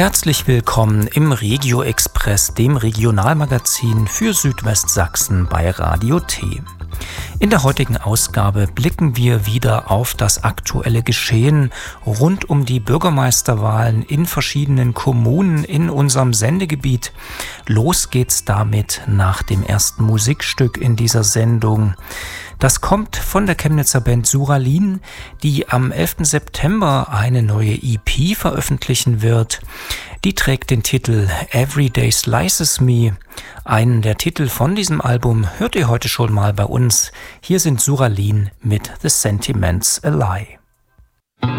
Herzlich willkommen im Regio Express, dem Regionalmagazin für Südwestsachsen bei Radio T. In der heutigen Ausgabe blicken wir wieder auf das aktuelle Geschehen rund um die Bürgermeisterwahlen in verschiedenen Kommunen in unserem Sendegebiet. Los geht's damit nach dem ersten Musikstück in dieser Sendung. Das kommt von der Chemnitzer Band Suralin, die am 11. September eine neue EP veröffentlichen wird. Die trägt den Titel Every Day Slices Me. Einen der Titel von diesem Album hört ihr heute schon mal bei uns. Hier sind Suralin mit The Sentiments A Lie.